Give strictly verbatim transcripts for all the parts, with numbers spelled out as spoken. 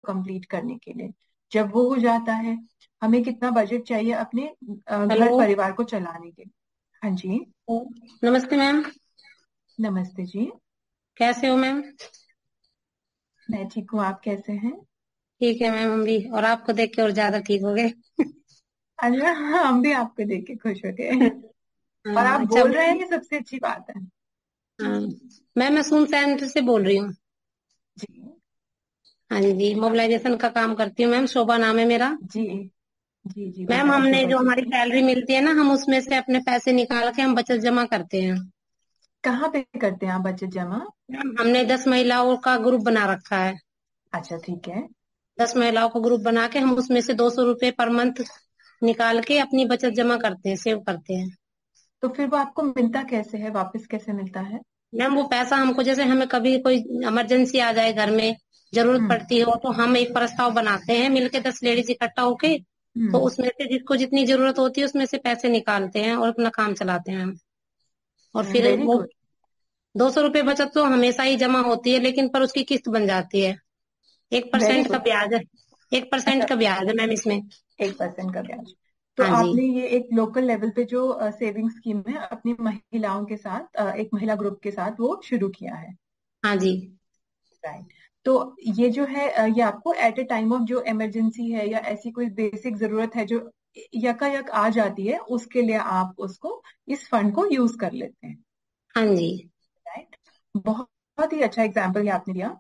Complete करने के लिए। जब वो हो जाता है, हमें कितना बजट चाहिए अपने अ, घर हेलो। परिवार को चलाने के लिए। हाँ जी। नमस्ते मैम। नमस्ते जी। कैसे हो मैम? मैं ठीक हूँ, आप कैसे हैं? ठीक है मैम, हम भी, और आपको देख के और ज्यादा ठीक हो गए। अच्छा, हम भी आपको देख के खुश हो गए। और आप हाँ, अच्छा बोल रहे हैं, मैम। ये सबसे अच्छी बात है। हाँ मैम, मैं सून सेंटर से बोल रही हूँ। जी हाँ जी, मोबिलाइजेशन का काम करती हूँ मैम, शोभा नाम है मेरा। जी जी जी, मैम, बताएं हमने शोभा जो जी। हमारी सैलरी मिलती है ना, हम उसमें से अपने पैसे निकाल के हम बचत जमा करते हैं। कहाँ पे करते हैं आप बचत जमा? मैम, हमने दस महिलाओं का ग्रुप बना रखा है। अच्छा, ठीक है। दस महिलाओं का ग्रुप बना के हम उसमें से दो सौ रुपये पर मंथ निकाल के अपनी बचत जमा करते हैं, सेव करते हैं। तो फिर वो आपको मिलता कैसे है, वापस कैसे मिलता है? मैम, वो पैसा हमको, जैसे हमें कभी कोई इमरजेंसी आ जाए, घर में जरूरत हम्म पड़ती हो, तो हम एक प्रस्ताव बनाते हैं मिलके, दस लेडीज इकट्ठा होके। तो हम्म। उसमें से जिसको जितनी जरूरत होती है उसमें से पैसे निकालते हैं और अपना काम चलाते हैं हम। और फिर वेरी वो गुड। दो सौ रुपये बचत तो हमेशा ही जमा होती है, लेकिन पर उसकी किस्त बन जाती है। एक वेरी परसेंट का गुड। ब्याज है। एक अच्छा, परसेंट का ब्याज है मैम इसमें। एक परसेंट का ब्याज। तो हाँ जी। आपने ये एक लोकल लेवल पे जो सेविंग स्कीम है अपनी महिलाओं के साथ, अ, एक महिला ग्रुप के साथ वो शुरू किया है। हाँ जी। राइट। तो ये जो है, अ, ये आपको एट ए टाइम ऑफ जो इमरजेंसी है या ऐसी कोई बेसिक जरूरत है जो यकायक आ जाती है, उसके लिए आप उसको, इस फंड को यूज कर लेते हैं। हाँ जी। राइट। बहुत बहुत ही अच्छा एग्जाम्पल ये आपने दिया।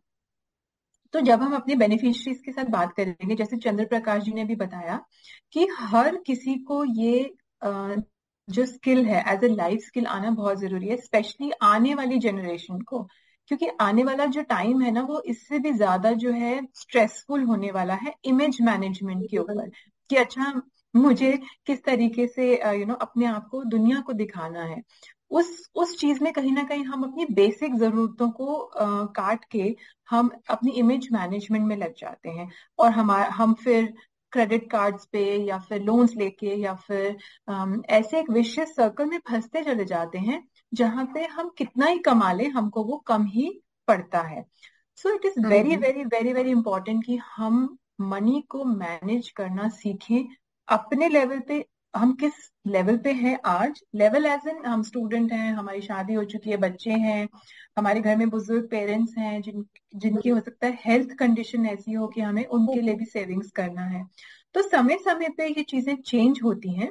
तो जब हम अपने बेनिफिशियरीज के साथ बात करेंगे, जैसे चंद्र प्रकाश जी ने भी बताया कि हर किसी को ये अ, जो स्किल है एज ए लाइफ स्किल आना बहुत जरूरी है, स्पेशली आने वाली जनरेशन को। क्योंकि आने वाला जो टाइम है ना, वो इससे भी ज्यादा जो है स्ट्रेसफुल होने वाला है इमेज मैनेजमेंट के ऊपर। कि अच्छा, मुझे किस तरीके से यू नो अपने आप को दुनिया को दिखाना है। उस उस चीज में कहीं ना कहीं हम अपनी बेसिक जरूरतों को अ, काट के हम अपनी इमेज मैनेजमेंट में लग जाते हैं। और हमारा हम फिर क्रेडिट कार्ड्स पे या फिर लोन्स लेके या फिर अम, ऐसे एक विशियस सर्कल में फंसते चले जाते हैं, जहां पे हम कितना ही कमा लें हमको वो कम ही पड़ता है। सो इट इज हाँ वेरी जी। वेरी वेरी वेरी इंपॉर्टेंट कि हम मनी को मैनेज करना सीखें अपने लेवल पे। हम किस लेवल पे हैं आज, लेवल एज इन हम स्टूडेंट हैं, हमारी शादी हो चुकी है, बच्चे हैं, हमारे घर में बुजुर्ग पेरेंट्स हैं जिन जिनकी हो सकता है हेल्थ कंडीशन ऐसी हो कि हमें उनके लिए भी सेविंग्स करना है। तो समय समय पे ये चीजें चेंज होती हैं,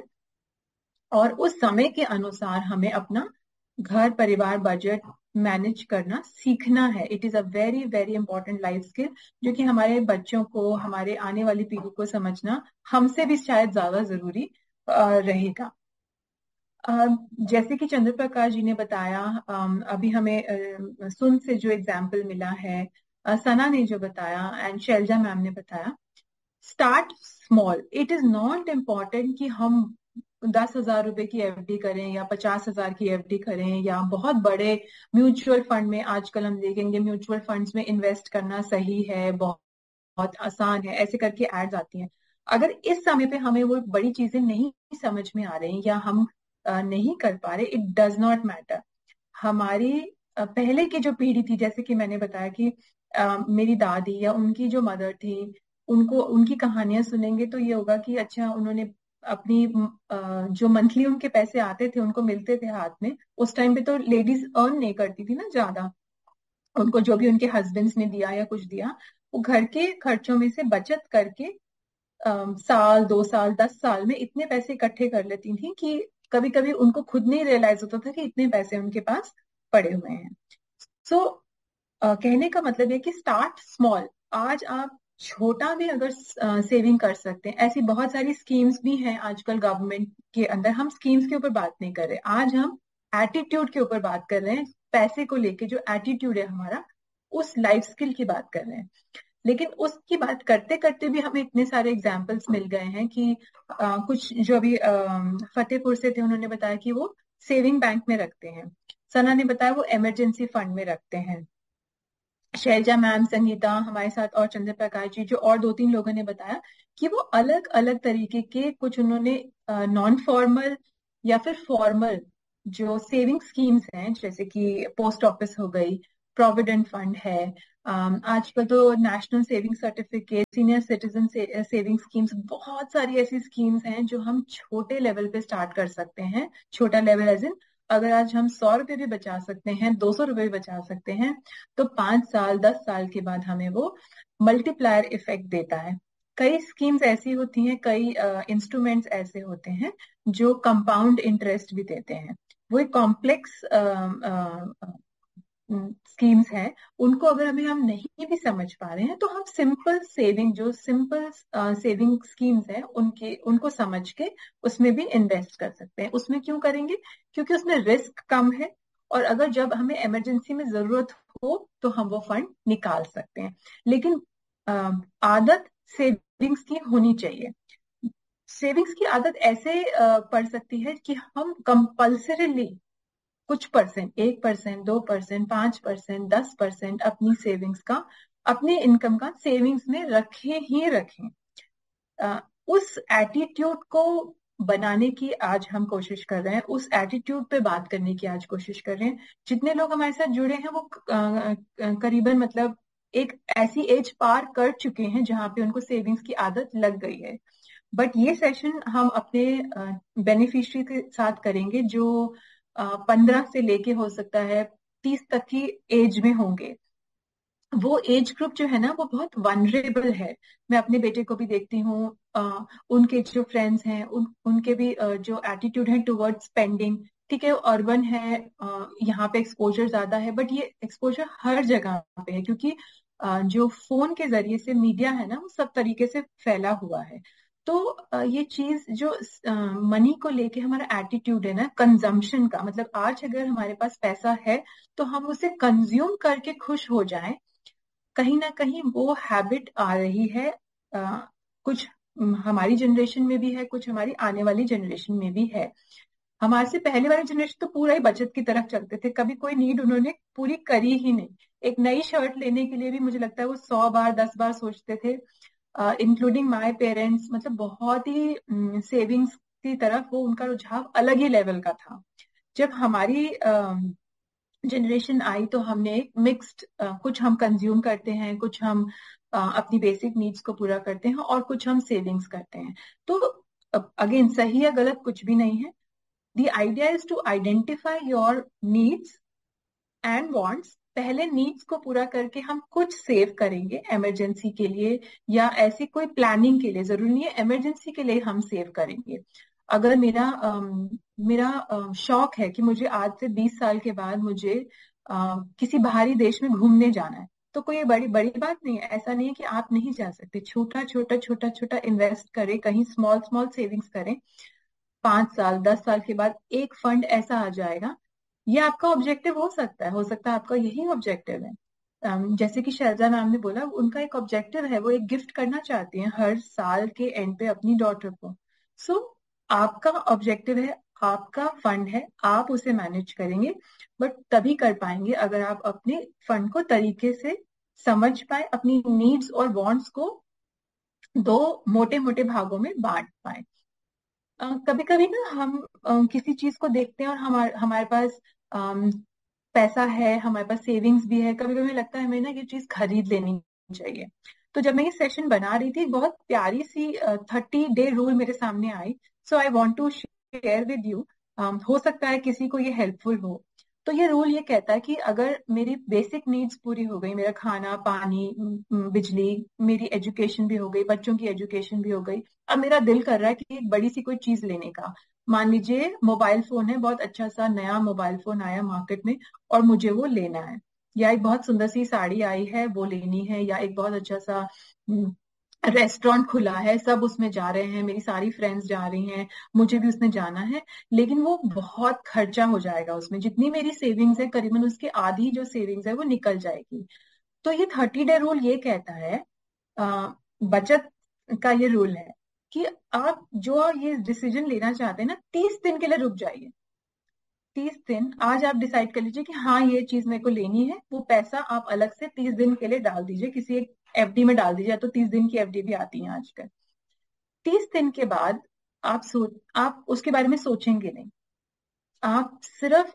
और उस समय के अनुसार हमें अपना घर परिवार बजट मैनेज करना सीखना है। It is a very very important life skill, जो कि हमारे बच्चों को, हमारे आने वाली पीढ़ी को समझना हमसे भी शायद ज्यादा जरूरी अ, रहेगा। अ, जैसे कि चंद्र प्रकाश जी ने बताया, अम, अभी हमें अ, सुन से जो एग्जाम्पल मिला है, अ, सना ने जो बताया एंड शैलजा मैम ने बताया, start small. It is not important कि हम दस हजार रुपए की एफडी करें या पचास हजार की एफडी करें या बहुत बड़े म्यूचुअल फंड में। आजकल हम देखेंगे म्यूचुअल फंड्स में इन्वेस्ट करना सही है, बहुत बहुत आसान है, ऐसे करके एड्स आती हैं। अगर इस समय पे हमें वो बड़ी चीजें नहीं समझ में आ रही या हम अ, नहीं कर पा रहे, इट डज नॉट मैटर। हमारी अ, पहले की जो पीढ़ी थी, जैसे कि मैंने बताया कि अ, मेरी दादी या उनकी जो मदर थी, उनको उनकी कहानियां सुनेंगे तो ये होगा कि अच्छा, उन्होंने अपनी अ, जो मंथली उनके पैसे आते थे, उनको मिलते थे हाथ में। उस टाइम पे तो लेडीज अर्न नहीं करती थी ना ज्यादा, उनको जो भी उनके हस्बैंड्स ने दिया या कुछ दिया, वो घर के खर्चों में से बचत करके अम, साल दो साल दस साल में इतने पैसे इकट्ठे कर लेती थी कि कभी कभी उनको खुद नहीं रियलाइज होता था कि इतने पैसे उनके पास पड़े हुए हैं। सो कहने का मतलब है कि स्टार्ट स्मॉल। आज आप छोटा भी अगर सेविंग कर सकते हैं, ऐसी बहुत सारी स्कीम्स भी हैं आजकल गवर्नमेंट के अंदर। हम स्कीम्स के ऊपर बात नहीं कर रहे, आज हम एटीट्यूड के ऊपर बात कर रहे हैं। पैसे को लेके जो एटीट्यूड है हमारा, उस लाइफ स्किल की बात कर रहे हैं। लेकिन उसकी बात करते करते भी हमें इतने सारे एग्जाम्पल्स मिल गए हैं कि अ, कुछ जो अभी अ, फतेहपुर से थे, उन्होंने बताया कि वो सेविंग बैंक में रखते हैं। सना ने बताया वो इमरजेंसी फंड में रखते हैं। शैलजा मैम, संगीता हमारे साथ, और चंद्र प्रकाश जी, जो और दो तीन लोगों ने बताया कि वो अलग अलग तरीके के, कुछ उन्होंने नॉन फॉर्मल या फिर फॉर्मल जो सेविंग स्कीम्स हैं, जैसे कि पोस्ट ऑफिस हो गई, प्रोविडेंट फंड है, अम, आजकल तो national saving certificate, senior citizen saving schemes, बहुत सारी ऐसी स्कीम्स हैं जो हम छोटे लेवल पे स्टार्ट कर सकते हैं। छोटा लेवल एज इन, अगर आज हम सौ रुपए भी बचा सकते हैं, दो सौ रुपए भी बचा सकते हैं, तो पांच साल दस साल के बाद हमें वो मल्टीप्लायर इफेक्ट देता है। कई स्कीम्स ऐसी होती हैं, कई इंस्ट्रूमेंट्स ऐसे होते हैं जो कंपाउंड इंटरेस्ट भी देते हैं। वो एक कॉम्प्लेक्स स्कीम्स हैं, उनको अगर हमें हम नहीं भी समझ पा रहे हैं तो हम सिंपल सेविंग, जो सिंपल सेविंग स्कीम्स हैं उनके उनको समझ के उसमें भी इन्वेस्ट कर सकते हैं। उसमें क्यों करेंगे? क्योंकि उसमें रिस्क कम है, और अगर जब हमें इमरजेंसी में जरूरत हो तो हम वो फंड निकाल सकते हैं। लेकिन अ, आदत सेविंग्स की होनी चाहिए। सेविंग्स की आदत ऐसे अ, पड़ सकती है कि हम कंपल्सरीली कुछ परसेंट, एक परसेंट, दो परसेंट, पांच परसेंट, दस परसेंट, अपनी सेविंग्स का, अपने इनकम का सेविंग्स में रखे ही रखें। अ, उस एटीट्यूड को बनाने की आज हम कोशिश कर रहे हैं, उस एटीट्यूड पे बात करने की आज कोशिश कर रहे हैं। जितने लोग हमारे साथ जुड़े हैं वो अ, अ, करीबन मतलब एक ऐसी एज पार कर चुके हैं जहां पे उनको सेविंग्स की आदत लग गई है। बट ये सेशन हम अपने बेनिफिशियरी के साथ करेंगे जो पंद्रह से लेके हो सकता है तीस तक की एज में होंगे। वो एज ग्रुप जो है ना वो बहुत वनरेबल है। मैं अपने बेटे को भी देखती हूँ, अ, उनके जो फ्रेंड्स हैं उन उनके भी अ, जो एटीट्यूड है टुवर्ड्स स्पेंडिंग, ठीक है, अर्बन है, अ, यहाँ पे एक्सपोजर ज्यादा है, बट ये एक्सपोजर हर जगह पे है क्योंकि अ, जो फोन के जरिए से मीडिया है ना वो सब तरीके से फैला हुआ है। तो अ, ये चीज जो मनी को लेके हमारा एटीट्यूड है ना, कंजम्पशन का मतलब, आज अगर हमारे पास पैसा है तो हम उसे कंज्यूम करके खुश हो जाएं, कहीं ना कहीं वो हैबिट आ रही है। आ, कुछ हम्म, हमारी जनरेशन में भी है, कुछ हमारी आने वाली जनरेशन में भी है। हमारे से पहले वाली जनरेशन तो पूरा ही बचत की तरफ चलते थे, कभी कोई नीड उन्होंने पूरी करी ही नहीं। एक नई शर्ट लेने के लिए भी मुझे लगता है वो सौ बार दस बार सोचते थे, इंक्लूडिंग माय पेरेंट्स। मतलब बहुत ही सेविंग्स की तरफ वो उनका रुझाव अलग ही लेवल का था। जब हमारी जनरेशन आई तो हमने एक मिक्स्ड, कुछ हम कंज्यूम करते हैं, कुछ हम अ, अपनी बेसिक नीड्स को पूरा करते हैं, और कुछ हम सेविंग्स करते हैं। तो अगेन, सही या गलत कुछ भी नहीं है। The idea is to identify your needs and wants. पहले नीड्स को पूरा करके हम कुछ सेव करेंगे इमरजेंसी के लिए, या ऐसी कोई प्लानिंग के लिए। जरूरी नहीं है इमरजेंसी के लिए हम सेव करेंगे। अगर मेरा अम, मेरा अम, शौक है कि मुझे आज से बीस साल के बाद मुझे अ, किसी बाहरी देश में घूमने जाना है, तो कोई बड़ी बड़ी बात नहीं है। ऐसा नहीं है कि आप नहीं जा सकते। छोटा छोटा छोटा छोटा इन्वेस्ट करें, कहीं स्मॉल स्मॉल सेविंग्स करें। पांच साल दस साल के बाद एक फंड ऐसा आ जाएगा। ये आपका ऑब्जेक्टिव हो सकता है, हो सकता है आपका यही ऑब्जेक्टिव है। अम, जैसे कि शैलजा मैम ने बोला, उनका एक ऑब्जेक्टिव है, वो एक गिफ्ट करना चाहती हैं हर साल के एंड पे अपनी डॉटर को। सो आपका ऑब्जेक्टिव है, आपका फंड है, आप उसे मैनेज करेंगे, बट तभी कर पाएंगे अगर आप अपने फंड को तरीके से समझ पाए, अपनी नीड्स और वांट्स को दो मोटे मोटे भागों में बांट पाए। कभी कभी ना हम अ, किसी चीज को देखते हैं और हमारे हमारे पास अम, पैसा है, हमारे पास सेविंग्स भी है, कभी कभी लगता है हमें ना ये चीज खरीद लेनी चाहिए। तो जब मैं ये सेशन बना रही थी, बहुत प्यारी सी थर्टी डे रूल मेरे सामने आई। सो I want to share with you. हो सकता है किसी को ये हेल्पफुल हो। तो ये रूल ये कहता है कि अगर मेरी बेसिक नीड्स पूरी हो गई, मेरा खाना पानी, म, म, बिजली, मेरी एजुकेशन भी हो गई, बच्चों की एजुकेशन भी हो गई, अब मेरा दिल कर रहा है कि एक बड़ी सी कोई चीज लेने का। मान लीजिए मोबाइल फोन है, बहुत अच्छा सा नया मोबाइल फोन आया मार्केट में और मुझे वो लेना है, या एक बहुत सुंदर सी साड़ी आई है वो लेनी है, या एक बहुत अच्छा सा रेस्टोरेंट खुला है, सब उसमें जा रहे हैं, मेरी सारी फ्रेंड्स जा रही हैं, मुझे भी उसमें जाना है। लेकिन वो बहुत खर्चा हो जाएगा, उसमें जितनी मेरी सेविंग्स है करीबन उसके आधी जो सेविंग्स है वो निकल जाएगी। तो ये थर्टी डे रूल ये कहता है, अ, बचत का ये रूल है कि आप जो ये डिसीजन लेना चाहते हैं ना, तीस दिन के लिए रुक जाइए। तीस दिन, आज आप डिसाइड कर लीजिए कि हाँ ये चीज मेरे को लेनी है, वो पैसा आप अलग से तीस दिन के लिए डाल दीजिए, किसी एक एफडी में डाल दीजिए, तो तीस दिन की एफडी भी आती है आजकल। तीस दिन के बाद आप सोच आप उसके बारे में सोचेंगे नहीं। आप सिर्फ उस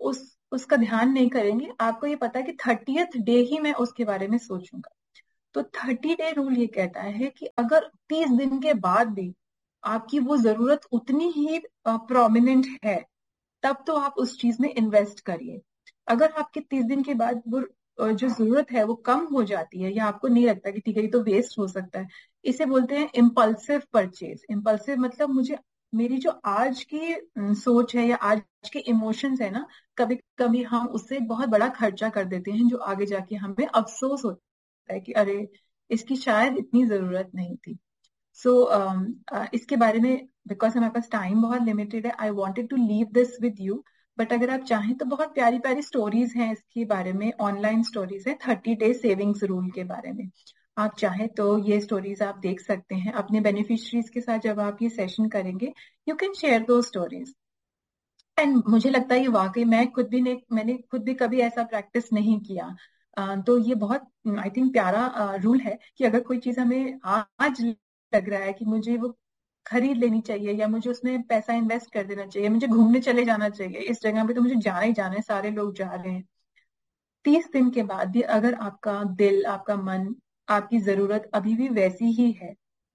उसका ध्यान नहीं करेंगे, आपको ये पता है कि थर्टियथ डे ही मैं उसके बारे में सोचूंगा। तो थर्टी डे रूल ये कहता है कि अगर तीस दिन के बाद भी आपकी वो जरूरत उतनी ही प्रोमिनेंट है, तब तो आप उस चीज में इन्वेस्ट करिए। अगर आपके तीस दिन के बाद वो अ, जो जरूरत है वो कम हो जाती है, या आपको नहीं लगता कि ठीक है ये तो वेस्ट हो सकता है, इसे बोलते हैं इम्पल्सिव परचेज। इम्पल्सिव मतलब मुझे, मेरी जो आज की अम, सोच है या आज के इमोशंस है ना, कभी कभी हम उससे एक बहुत बड़ा खर्चा कर देते हैं, जो आगे जाके हमें अफसोस होता है कि अरे इसकी शायद इतनी जरूरत नहीं थी। सो so, uh, इसके बारे में, बिकॉज हमारे पास टाइम बहुत लिमिटेड है, I wanted to leave this with you. But अगर आप चाहें तो बहुत प्यारी प्यारी स्टोरीज हैं इसके बारे में, ऑनलाइन स्टोरीज है थर्टी डे सेविंग्स रूल के बारे में। आप चाहें तो ये स्टोरीज आप देख सकते हैं अपने बेनिफिशरीज के साथ। जब आप ये सेशन करेंगे, यू कैन शेयर दो स्टोरीज। एंड मुझे लगता है ये वाकई, मैं खुद भी नहीं, मैंने खुद भी कभी ऐसा प्रैक्टिस नहीं किया। अ, तो ये बहुत आई थिंक प्यारा रूल है कि अगर कोई चीज हमें आज लग रहा है कि मुझे वो खरीद लेनी चाहिए, या मुझे उसमें पैसा इन्वेस्ट कर देना चाहिए, मुझे घूमने चले जाना चाहिए इस जगह पे, तो मुझे जाना ही जाना है, सारे लोग जा रहे हैं, तीस दिन के बाद भी अगर आपका दिल, आपका मन, आपकी जरूरत अभी भी वैसी ही है,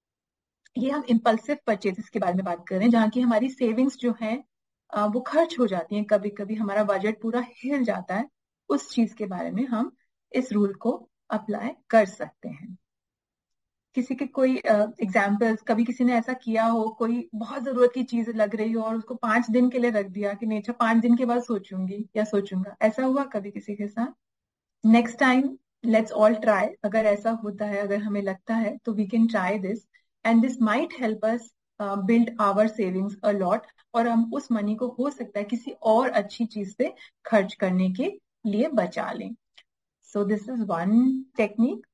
ये हम इम्पल्सिव परचेजेस के बारे में बात कर रहे हैं, जहाँ की हमारी सेविंग्स जो है अ, वो खर्च हो जाती हैं, कभी कभी हमारा बजट पूरा हिल जाता है, उस चीज के बारे में हम इस रूल को अप्लाई कर सकते हैं। किसी के कोई एग्जाम्पल्स, कभी किसी ने ऐसा किया हो, कोई बहुत जरूरत की चीज लग रही हो और उसको पांच दिन के लिए रख दिया कि नहीं, अच्छा पांच दिन के बाद सोचूंगी या सोचूंगा, ऐसा हुआ कभी किसी के साथ? Next time let's all try, अगर ऐसा होता है, अगर हमें लगता है, तो we can try this, and this might help us build our savings a lot, और हम उस मनी को हो सकता है किसी और अच्छी चीज पे खर्च करने के लिए बचा लें। So this is one technique.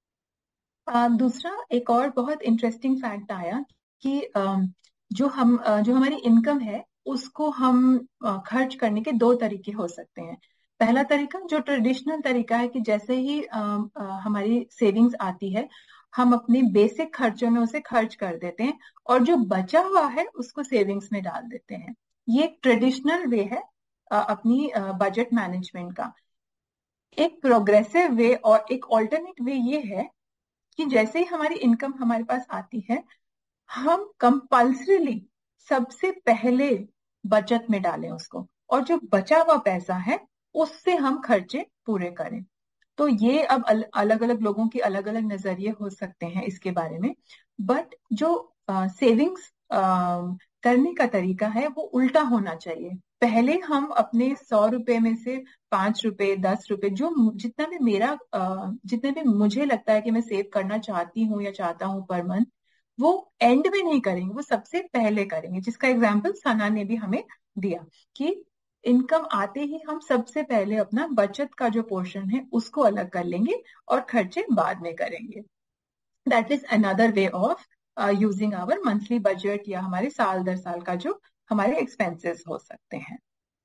दूसरा, एक और बहुत इंटरेस्टिंग फैक्ट आया कि अम, जो हम अ, जो हमारी इनकम है उसको हम अ, खर्च करने के दो तरीके हो सकते हैं। पहला तरीका जो ट्रेडिशनल तरीका है कि जैसे ही अ, अ, हमारी सेविंग्स आती है, हम अपने बेसिक खर्चों में उसे खर्च कर देते हैं, और जो बचा हुआ है उसको सेविंग्स में डाल देते हैं। ये एक ट्रेडिशनल वे है अ, अपनी बजट मैनेजमेंट का। एक प्रोग्रेसिव वे और एक ऑल्टरनेट वे ये है कि जैसे ही हमारी इनकम हमारे पास आती है, हम कंपल्सरीली सबसे पहले बचत में डालें उसको, और जो बचा हुआ पैसा है उससे हम खर्चे पूरे करें। तो ये अब अल, अलग अलग लोगों के अलग अलग नजरिए हो सकते हैं इसके बारे में, बट जो सेविंग्स करने का तरीका है वो उल्टा होना चाहिए। पहले हम अपने सौ रुपए में से पांच रुपए, दस रुपए, जो मु- जितना भी मेरा अ, जितने भी मुझे लगता है कि मैं सेव करना चाहती हूँ या चाहता हूँ पर मंथ, वो एंड में नहीं करेंगे, वो सबसे पहले करेंगे, जिसका एग्जाम्पल सना ने भी हमें दिया कि इनकम आते ही हम सबसे पहले अपना बचत का जो पोर्शन है उसको अलग कर लेंगे और खर्चे बाद में करेंगे। That is another way of using our monthly budget, या हमारे साल दर साल का जो हमारे एक्सपेंसेस हो सकते हैं।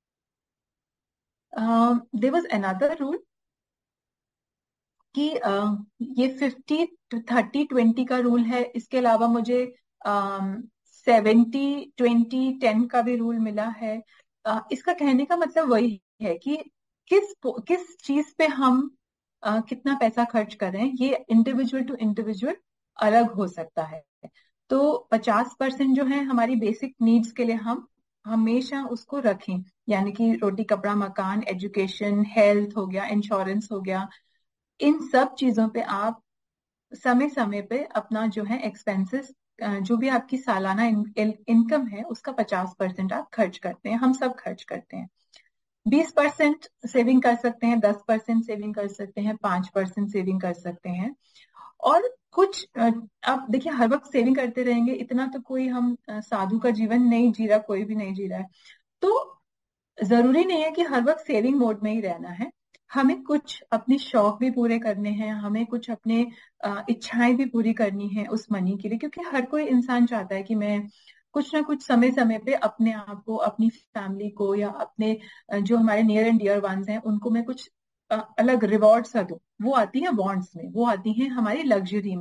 देयर वाज अनदर रूल कि uh, ये फिफ्टी थर्टी ट्वेंटी का रूल है। इसके अलावा मुझे सेवेंटी ट्वेंटी टेन का भी रूल मिला है। uh, इसका कहने का मतलब वही है कि किस किस चीज पे हम uh, कितना पैसा खर्च कर रहे हैं, ये इंडिविजुअल टू इंडिविजुअल अलग हो सकता है। तो पचास परसेंट जो है हमारी बेसिक नीड्स के लिए हम हमेशा उसको रखें, यानी कि रोटी कपड़ा मकान, एजुकेशन, हेल्थ हो गया, इंश्योरेंस हो गया, इन सब चीजों पे आप समय समय पे अपना जो है एक्सपेंसेस, जो भी आपकी सालाना इन, इनकम है उसका पचास परसेंट आप खर्च करते हैं, हम सब खर्च करते हैं। बीस परसेंट सेविंग कर सकते हैं, दस परसेंट सेविंग कर सकते हैं, पांच परसेंट सेविंग कर सकते हैं। और कुछ अ, आप देखिए, हर वक्त सेविंग करते रहेंगे इतना तो कोई हम अ, साधु का जीवन नहीं जी रहा, कोई भी नहीं जी रहा है। तो जरूरी नहीं है कि हर वक्त सेविंग मोड में ही रहना है। हमें कुछ अपने शौक भी पूरे करने हैं, हमें कुछ अपने अ, इच्छाएं भी पूरी करनी है उस मनी के लिए, क्योंकि हर कोई इंसान चाहता है कि मैं कुछ ना कुछ समय समय पे अपने आप को, अपनी फैमिली को, या अपने अ, जो हमारे नियर एंड डियर वंस हैं उनको मैं कुछ अ, अलग रिवॉर्ड सा दूं। वो आती है बॉन्ड्स में, वो आती है हमारी लग्जरी में,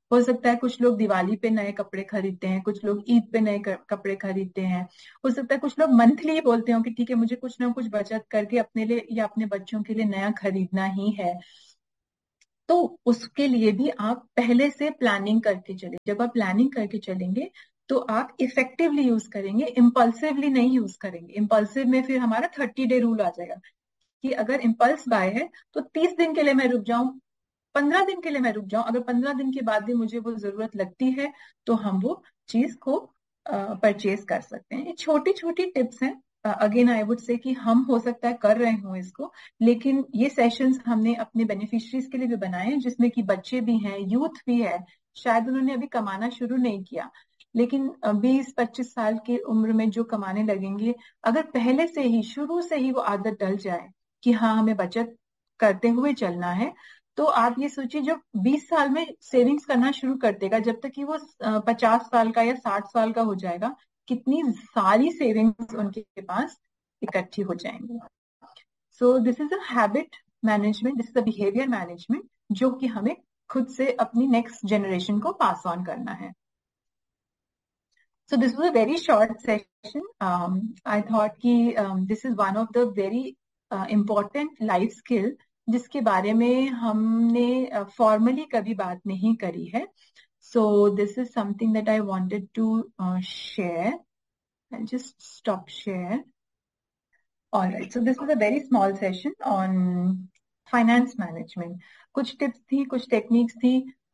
हो सकता है कुछ लोग दिवाली पे नए कपड़े खरीदते हैं, कुछ लोग ईद पे नए क- कपड़े खरीदते हैं। हो सकता है कुछ लोग मंथली बोलते हो कि ठीक है मुझे कुछ ना कुछ बचत करके अपने लिए या अपने बच्चों के लिए नया खरीदना ही है। तो उसके लिए भी आप पहले से प्लानिंग करके चले। जब आप प्लानिंग करके चलेंगे तो आप इफेक्टिवली यूज करेंगे, इम्पल्सिवली नहीं यूज करेंगे। इम्पल्सिव में फिर हमारा थर्टी डे रूल आ जाएगा कि अगर इम्पल्स बाय है तो तीस दिन के लिए मैं रुक जाऊं, पंद्रह दिन के लिए मैं रुक जाऊं, अगर पंद्रह दिन के बाद भी मुझे वो जरूरत लगती है तो हम वो चीज को परचेज कर सकते हैं। ये छोटी छोटी टिप्स हैं। अगेन आई वुड से कि हम हो सकता है कर रहे हो इसको, लेकिन ये सेशंस हमने अपने बेनिफिशरीज के लिए भी बनाए हैं, जिसमें कि बच्चे भी हैं, यूथ भी है। शायद उन्होंने अभी कमाना शुरू नहीं किया, लेकिन बीस पच्चीस साल की उम्र में जो कमाने लगेंगे, अगर पहले से ही शुरू से ही वो आदत डल जाए कि हाँ हमें बचत करते हुए चलना है, तो आप ये सोचिए जो बीस साल में सेविंग्स करना शुरू कर देगा, जब तक कि वो पचास साल का या साठ साल का हो जाएगा, कितनी सारी सेविंग्स उनके पास इकट्ठी हो जाएंगी। So this is a habit management, this is a behaviour management, जो कि हमें खुद से अपनी नेक्स्ट जनरेशन को पास ऑन करना है। So this was a very short session. Um, I thought कि um, this is one of the very uh, important life skill जिसके बारे में हमने फॉर्मली uh, कभी बात नहीं करी है. So this is something that I wanted to uh, share. I'll just stop share. All right. So this was a very small session on finance management. कुछ टिप्स थी, कुछ टेक्निक्स थी.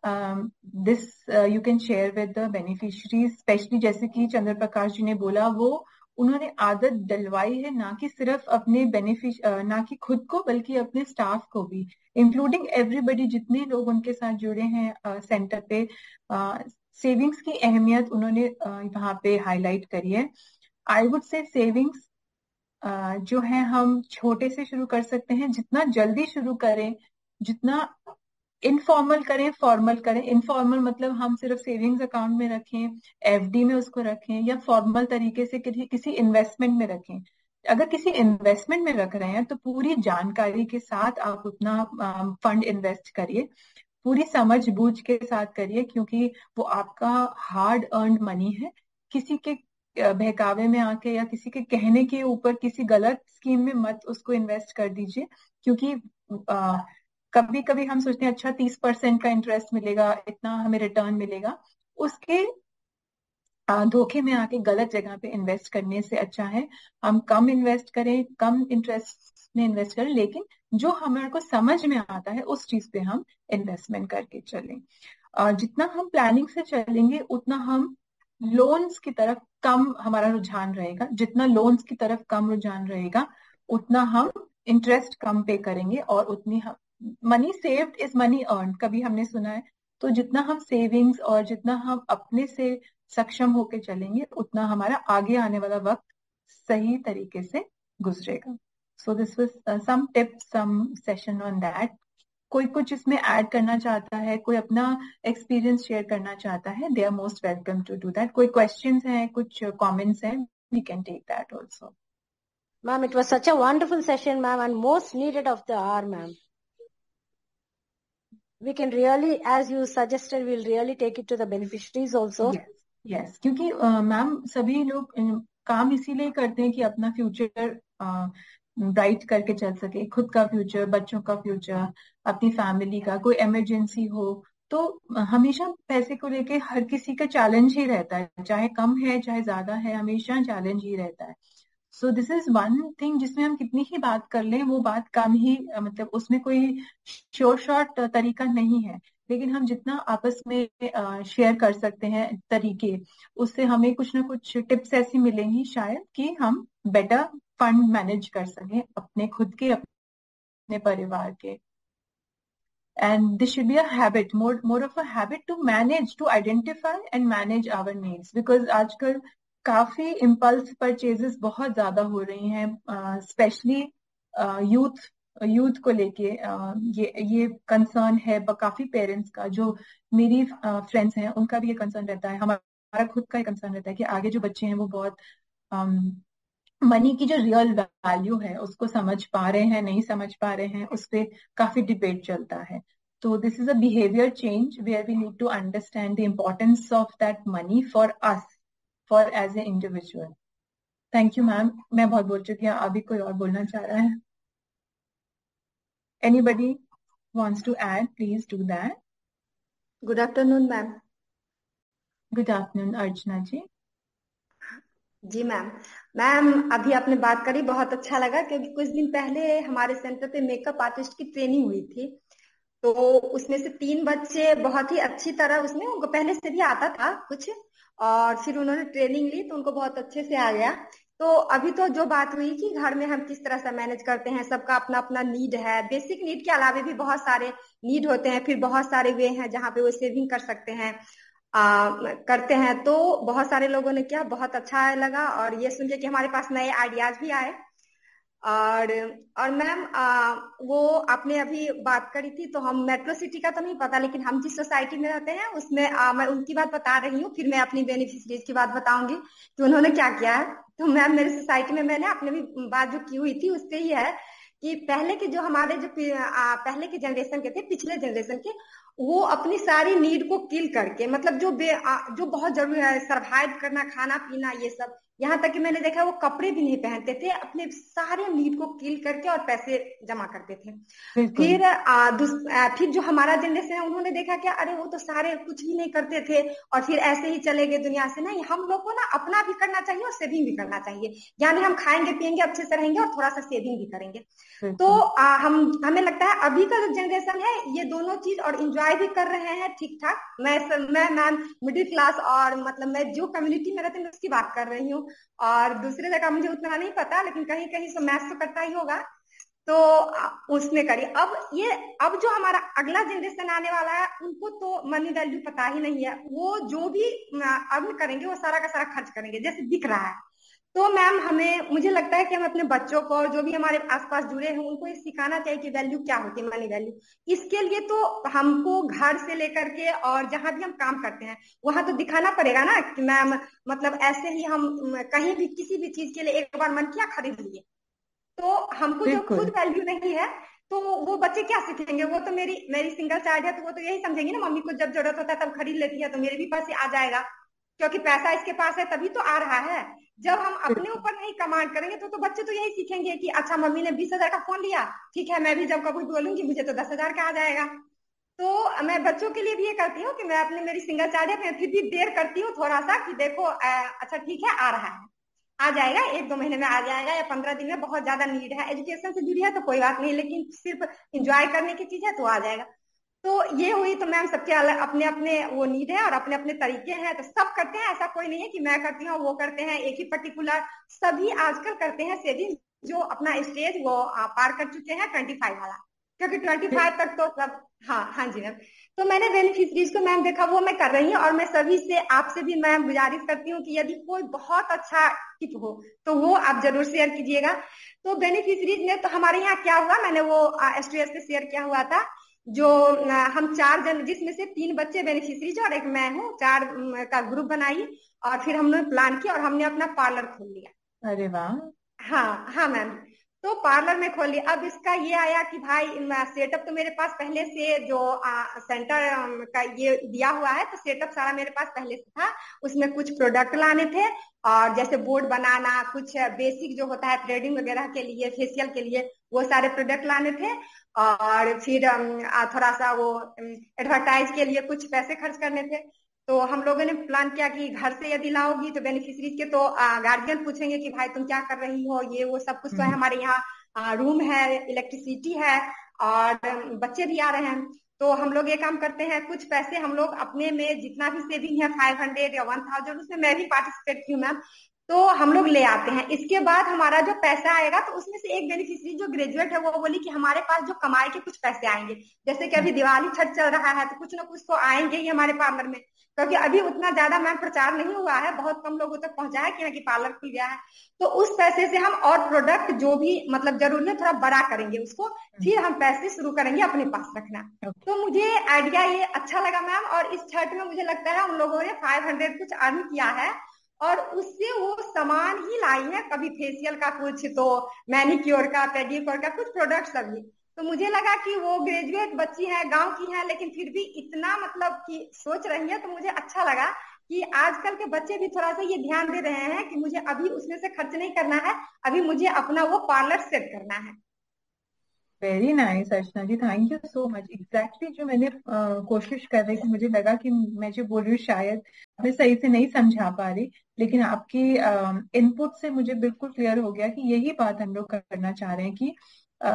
This you can share with the beneficiaries, specially जैसे कि चंद्र प्रकाश जी ने बोला, वो उन्होंने आदत डलवाई है ना कि सिर्फ अपने बेनिफिश uh, ना कि खुद को बल्कि अपने स्टाफ को भी, इंक्लूडिंग एवरीबडी, जितने लोग उनके साथ जुड़े हैं सेंटर uh, पे, सेविंग्स uh, की अहमियत उन्होंने uh, वहां पे हाईलाइट करी है. आई वुड से सेविंग्स अ, जो है हम छोटे से शुरू कर सकते हैं. जितना जल्दी शुरू करें, जितना इनफॉर्मल करें, फॉर्मल करें. इनफॉर्मल मतलब हम सिर्फ सेविंग्स अकाउंट में रखें, एफडी में उसको रखें, या फॉर्मल तरीके से किसी किसी इन्वेस्टमेंट में रखें. अगर किसी इन्वेस्टमेंट में रख रहे हैं तो पूरी जानकारी के साथ आप उतना फंड इन्वेस्ट करिए, पूरी समझ बूझ के साथ करिए, क्योंकि वो आपका हार्ड अर्न्ड मनी है. किसी के अ, बहकावे में आके या किसी के कहने के ऊपर किसी गलत स्कीम में मत उसको इन्वेस्ट कर दीजिए, क्योंकि आ, कभी कभी हम सोचते हैं अच्छा तीस परसेंट का इंटरेस्ट मिलेगा, इतना हमें रिटर्न मिलेगा. उसके आ, धोखे में आके गलत जगह पे इन्वेस्ट करने से अच्छा है हम कम इन्वेस्ट करें, कम इंटरेस्ट में इन्वेस्ट करें, लेकिन जो हमारे को समझ में आता है उस चीज पे हम इन्वेस्टमेंट करके चलें. आ, जितना हम प्लानिंग से चलेंगे उतना हम लोन्स की तरफ कम हमारा रुझान रहेगा. जितना लोन्स की तरफ कम रुझान रहेगा उतना हम इंटरेस्ट कम पे करेंगे, और उतनी हम money saved is money earn, कभी हमने सुना है. तो जितना हम सेविंग्स और जितना हम अपने से सक्षम होके चलेंगे उतना हमारा आगे आने वाला वक्त सही तरीके से गुजरेगा. So this was some tips, some session on that. कोई कुछ इसमें ऐड करना चाहता है, कोई अपना एक्सपीरियंस शेयर करना चाहता है, they are most welcome to do that. कोई क्वेश्चंस हैं, कुछ कमेंट्स हैं, we can take that also. Ma'am, it was such a wonderful session, ma'am, and most needed of the hour, ma'am. We can really, as you suggested, we'll really take it to the beneficiaries also. Yes yes, क्योंकि ma'am सभी लोग अ, काम इसीलिए करते हैं कि अपना future bright करके चल सके, खुद का फ्यूचर, बच्चों का फ्यूचर, अपनी फैमिली का. कोई इमरजेंसी हो तो अ, हमेशा पैसे को लेके हर किसी का चैलेंज ही रहता है, चाहे कम है चाहे ज्यादा है, हमेशा चैलेंज ही रहता है. So this is one thing जिसमें हम कितनी ही बात कर लें वो बात कम ही, अ, मतलब उसमें कोई श्योर शॉर्ट तरीका नहीं है, लेकिन हम जितना आपस में शेयर कर सकते हैं तरीके, उससे हमें कुछ ना कुछ टिप्स ऐसी मिलेंगी शायद कि हम बेटर फंड मैनेज कर सकें, अपने खुद के, अपने परिवार के. And this should be a habit, more more of a habit to manage, to identify and manage our needs, because आजकल काफी impulse purchases बहुत ज्यादा हो रही हैं, स्पेशली यूथ यूथ को लेके. uh, ये ये कंसर्न है ब- काफी पेरेंट्स का. जो मेरी फ्रेंड्स हैं उनका भी ये कंसर्न रहता है, हमारा खुद का ये कंसर्न रहता है कि आगे जो बच्चे हैं वो बहुत मनी की जो रियल वैल्यू है उसको समझ पा रहे हैं, नहीं समझ पा रहे हैं, उस पर काफी डिबेट चलता है. So this is a behavior change where we need to understand the importance of that money for us, for as an individual. Thank you, ma'am. मैं बहुत बोल चुकी हूँ, अभी कोई और बोलना चाह रहा है? Anybody wants to add, please do that. Good afternoon, ma'am. Good afternoon, Archana ji. Ji ma'am ma'am अभी आपने बात करी, बहुत अच्छा लगा, क्योंकि कुछ दिन पहले हमारे सेंटर पे मेकअप आर्टिस्ट की ट्रेनिंग हुई थी। तो उसमें से तीन बच्चे बहुत ही अच्छी तरह, उसमें उनको पहले से भी आता था कुछ, और फिर उन्होंने ट्रेनिंग ली तो उनको बहुत अच्छे से आ गया। तो अभी तो जो बात हुई कि घर में हम किस तरह से मैनेज करते हैं, सबका अपना अपना नीड है। बेसिक नीड के अलावा भी बहुत सारे नीड होते हैं, फिर बहुत सारे वे हैं जहाँ पे वो सेविंग कर सकते हैं, आ, करते हैं। तो बहुत सारे लोगों ने किया, बहुत अच्छा लगा, और ये सुन के कि हमारे पास नए आइडियाज भी आए। और और मैम वो आपने अभी बात करी थी, तो हम मेट्रो सिटी का तो नहीं पता, लेकिन हम जिस सोसाइटी में रहते हैं उसमें आ, मैं उनकी बात बता रही हूँ, फिर मैं अपनी बेनिफिशरीज की बात बताऊंगी कि उन्होंने क्या किया है। तो मैम मेरी सोसाइटी में मैंने अपने भी बात जो की हुई थी उससे ही है कि पहले के जो हमारे जो आ, पहले के जनरेशन के थे, पिछले जनरेशन के, वो अपनी सारी नीड को किल करके, मतलब जो बे, आ, जो बहुत जरूरी है, सरवाइव करना, खाना पीना, ये सब, यहाँ तक कि मैंने देखा वो कपड़े भी नहीं पहनते थे, अपने सारे नीड को किल करके और पैसे जमा करते थे। फिर आ, दुस, आ, फिर जो हमारा जनरेशन है उन्होंने देखा क्या, अरे वो तो सारे कुछ भी नहीं करते थे और फिर ऐसे ही चले गए दुनिया से। नहीं, हम लोग को ना अपना भी करना चाहिए और सेविंग भी करना चाहिए, यानी हम खाएंगे पियेंगे अच्छे से रहेंगे और थोड़ा सा सेविंग भी करेंगे। तो आ, हम हमें लगता है अभी का जो जनरेशन है ये दोनों चीज और इंजॉय भी कर रहे हैं ठीक ठाक। मैं मैं मैम मिडिल क्लास, और मतलब मैं जो कम्युनिटी में रहती हूँ उसकी बात कर रही हूँ, और दूसरे जगह मुझे उतना नहीं पता, लेकिन कहीं कहीं से मैथ तो करता ही होगा, तो उसने करी। अब ये अब जो हमारा अगला जनरेशन आने वाला है उनको तो मनी वैल्यू पता ही नहीं है, वो जो भी अर्न करेंगे वो सारा का सारा खर्च करेंगे जैसे दिख रहा है। तो मैम हमें मुझे लगता है कि हम अपने बच्चों को, जो भी हमारे आसपास जुड़े हैं, उनको ये सिखाना चाहिए कि वैल्यू क्या होती है, मनी वैल्यू। इसके लिए तो हमको घर से लेकर के और जहां भी हम काम करते हैं वहां तो दिखाना पड़ेगा ना कि मैम, मतलब ऐसे ही हम कहीं भी किसी भी चीज के लिए एक बार मन किया खरीद लिए, तो हमको जो खुद वैल्यू नहीं है तो वो बच्चे क्या सीखेंगे। वो तो मेरी मेरी सिंगल चाइल्ड है, तो वो तो यही समझेंगे ना, मम्मी को जब जरूरत होता है तब खरीद लेती है, तो मेरे भी पास ही आ जाएगा, क्योंकि पैसा इसके पास है तभी तो आ रहा है। जब हम अपने ऊपर नहीं कमांड करेंगे तो तो बच्चे तो यही सीखेंगे कि अच्छा मम्मी ने बीस हजार का फोन लिया, ठीक है मैं भी जब कभी बोलूंगी मुझे तो दस हजार का आ जाएगा। तो मैं बच्चों के लिए भी ये करती हूँ कि मैं अपने, मेरी सिंगल चाइल्ड है, मैं फिर भी देर करती हूँ थोड़ा सा कि देखो अच्छा ठीक है आ रहा है, आ जाएगा, एक दो महीने में आ जाएगा या पंद्रह दिन में, बहुत ज्यादा नीड है, एजुकेशन से जुड़ी है तो कोई बात नहीं, लेकिन सिर्फ इंजॉय करने की चीज है तो आ जाएगा। तो ये हुई। तो मैम सबके अलग अपने अपने वो नीड है और अपने अपने तरीके हैं, तो सब करते हैं, ऐसा कोई नहीं है कि मैं करती हूँ वो करते हैं, एक ही पर्टिकुलर, सभी आजकल करते हैं सेविंग, जो अपना स्टेज वो पार कर चुके हैं ट्वेंटी फाइव वाला, क्योंकि ट्वेंटी फाइव तक तो सब। हाँ हाँ जी मैम। तो मैंने बेनिफिशरीज को मैम देखा, वो मैं कर रही हूँ, और मैं सभी से, आपसे भी मैम गुजारिश करती हूँ कि यदि कोई बहुत अच्छा टिप हो तो वो आप जरूर शेयर कीजिएगा। तो बेनिफिशरीज में तो हमारे यहाँ क्या हुआ, मैंने वो स्टेज पे शेयर किया हुआ था, जो हम चार जन, जिसमें से तीन बच्चे बेनिफिशरीज और एक मैं हूँ, चार का ग्रुप बनाई और फिर हमने प्लान किया और हमने अपना पार्लर खोल लिया। अरे वाह। हाँ हाँ मैम। तो पार्लर में खोल लिया। अब इसका ये आया कि भाई सेटअप तो मेरे पास पहले से जो आ, सेंटर का ये दिया हुआ है, तो सेटअप सारा मेरे पास पहले से था। उसमें कुछ प्रोडक्ट लाने थे, और जैसे बोर्ड बनाना, कुछ बेसिक जो होता है थ्रेडिंग वगैरह के लिए, फेशियल के लिए, वो सारे प्रोडक्ट लाने थे। और फिर थोड़ा सा वो एडवर्टाइज के लिए कुछ पैसे खर्च करने थे। तो हम लोगों ने प्लान किया कि घर से यदि लाओगी तो बेनिफिशरीज के तो गार्जियन पूछेंगे कि भाई तुम क्या कर रही हो, ये वो सब कुछ तो है। हमारे यहाँ रूम है, इलेक्ट्रिसिटी है, और बच्चे भी आ रहे हैं। तो हम लोग ये काम करते हैं, कुछ पैसे हम लोग अपने में जितना भी सेविंग है, फाइव हंड्रेड या वन थाउजेंड, उसमें मैं भी पार्टिसिपेट की हूँ मैम, तो हम लोग ले आते हैं। इसके बाद हमारा जो पैसा आएगा, तो उसमें से एक बेनिफिशरी जो ग्रेजुएट है वो बोली कि हमारे पास जो कमाई के कुछ पैसे आएंगे, जैसे कि अभी दिवाली छठ चल रहा है तो कुछ ना कुछ तो आएंगे ही हमारे पार्लर में, क्योंकि अभी उतना ज्यादा मैम प्रचार नहीं हुआ है, बहुत कम लोगों तक पहुंचा है कि, कि पार्लर खुल गया है। तो उस पैसे से हम और प्रोडक्ट जो भी मतलब जरूरी है थोड़ा बड़ा करेंगे उसको, फिर हम पैसे शुरू करेंगे अपने पास रखना। तो मुझे आइडिया ये अच्छा लगा मैम, और इस छठ में मुझे लगता है उन लोगों ने फाइव हंड्रेड कुछ अर्न किया है, और उससे वो सामान ही लाई है, कभी फेशियल का कुछ, तो मैनिक्योर का, पेडिक्योर का कुछ प्रोडक्ट सभी। तो मुझे लगा कि वो ग्रेजुएट बच्ची है, गांव की है, लेकिन फिर भी इतना मतलब कि सोच रही है। तो मुझे अच्छा लगा कि आजकल के बच्चे भी थोड़ा सा ये ध्यान दे रहे हैं कि मुझे अभी उसमें से खर्च नहीं करना है, अभी मुझे अपना वो पार्लर सेट करना है। Very nice Archana ji, thank you so much. Exactly जो मैंने uh, कोशिश कर रही थी, मुझे लगा कि मैं जो बोल रही हूँ शायद मैं सही से नहीं समझा पा रही, लेकिन आपकी इनपुट uh, से मुझे बिल्कुल क्लियर हो गया कि यही बात हम लोग करना चाह रहे हैं कि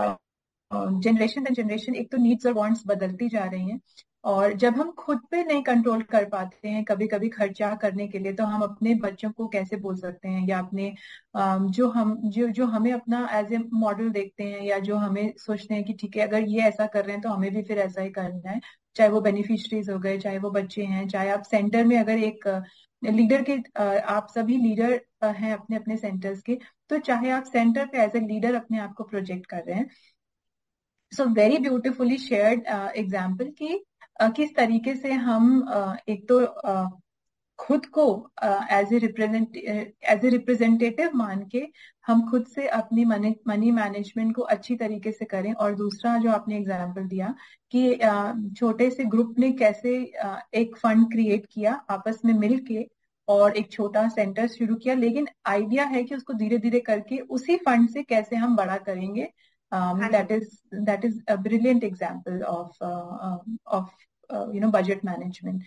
जनरेशन टू जनरेशन एक तो नीड्स और वांट्स बदलती जा रही हैं, और जब हम खुद पे नहीं कंट्रोल कर पाते हैं कभी कभी खर्चा करने के लिए, तो हम अपने बच्चों को कैसे बोल सकते हैं, या अपने अम, जो हम जो जो हमें अपना एज ए मॉडल देखते हैं, या जो हमें सोचते हैं कि ठीक है अगर ये ऐसा कर रहे हैं तो हमें भी फिर ऐसा ही करना है, चाहे वो बेनिफिशरीज हो गए, चाहे वो बच्चे हैं, चाहे आप सेंटर में अगर एक लीडर के अ, आप सभी लीडर हैं अपने अपने सेंटर्स के, तो चाहे आप सेंटर पे एज ए लीडर अपने आप को प्रोजेक्ट कर रहे हैं। So very beautifully shared example कि uh, किस तरीके से हम uh, एक तो uh, खुद को as A represent as a representative मान के हम खुद से अपनी मनी मनी मैनेजमेंट को अच्छी तरीके से करें, और दूसरा जो आपने एग्जाम्पल दिया कि uh, छोटे से ग्रुप ने कैसे uh, एक फंड क्रिएट किया आपस में मिल के और एक छोटा सेंटर शुरू किया, लेकिन आइडिया है कि उसको धीरे धीरे करके उसी फंड से कैसे हम बड़ा करेंगे। हाँ जी। That is that is a brilliant example of of you know budget management.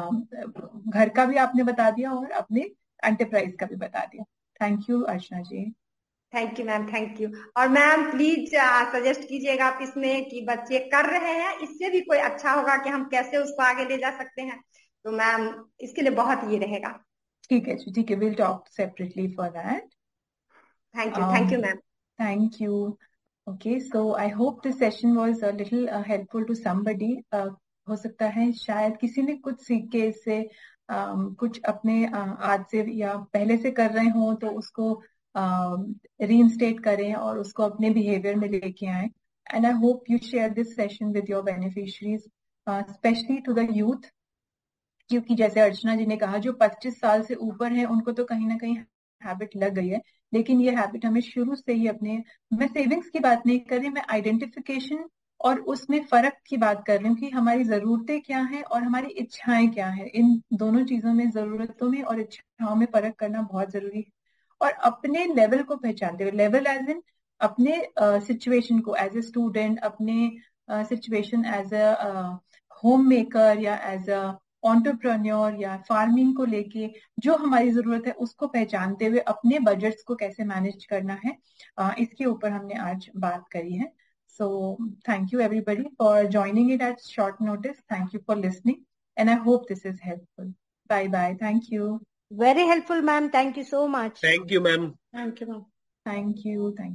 घर का भी आपने बता दिया और अपने एंटरप्राइज का भी बता दिया। Thank you Archana ji. Thank you ma'am, thank you. और मैम प्लीज सजेस्ट कीजिएगा आप इसमें कि बच्चे कर रहे हैं, इससे भी कोई अच्छा होगा कि हम कैसे उसको आगे ले जा सकते हैं, तो मैम इसके लिए बहुत ये रहेगा। ठीक है जी, ठीक है, will talk separately for that. Thank you, thank you ma'am. Thank you. Okay, so I hope this session was a little uh, helpful to somebody. Uh, हो सकता है शायद किसी ने कुछ सीख के इससे um, कुछ अपने uh, आज से या पहले से कर रहे हो तो उसको रीइंस्टेट uh, करें और उसको अपने बिहेवियर में लेके आए। And I hope you share this session with your beneficiaries, specially to the youth, क्योंकि जैसे अर्चना जी ने कहा जो पच्चीस साल से ऊपर है उनको तो कहीं ना कहीं हैबिट लग गई है, लेकिन ये हैबिट हमें शुरू से ही अपने, मैं सेविंग्स की बात नहीं कर रही, मैं आइडेंटिफिकेशन और उसमें फर्क की बात कर रही हूँ कि हमारी जरूरतें क्या हैं और हमारी इच्छाएं क्या हैं। इन दोनों चीजों में, जरूरतों में और इच्छाओं में फर्क करना बहुत जरूरी है, और अपने लेवल को पहचानते हुए, लेवल एज इन अपने सिचुएशन uh, को एज ए स्टूडेंट, अपने situation as a home maker या एज अ एंटरप्रेन्योर या फार्मिंग को लेके जो हमारी जरूरत है उसको पहचानते हुए अपने बजट्स को कैसे मैनेज करना है, uh, इसके ऊपर हमने आज बात करी है। So thank you everybody for joining it at short notice. Thank you for listening and I hope this is helpful. Bye bye. Thank you. Very helpful, ma'am. Thank you so much. Thank you, ma'am. Thank you, ma'am. Thank you. Thank